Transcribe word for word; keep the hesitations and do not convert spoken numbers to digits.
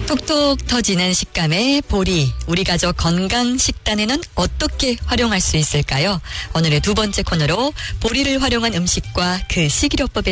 톡톡 터지는 식감의 보리, 우리 가족 건강 식단에는 어떻게 활용할 수 있을까요? 오늘의 두 번째 코너로 보리를 활용한 음식과 그 식이요법에